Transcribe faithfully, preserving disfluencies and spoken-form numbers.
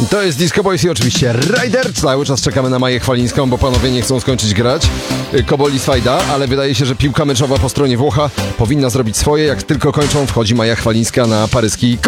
To jest Disco Boys i oczywiście Ryder. Cały czas czekamy na Maję Chwalińską, bo panowie nie chcą skończyć grać. Koboli Swajda, ale wydaje się, że piłka meczowa po stronie Włocha powinna zrobić swoje. Jak tylko kończą, wchodzi Maja Chwalińska na paryski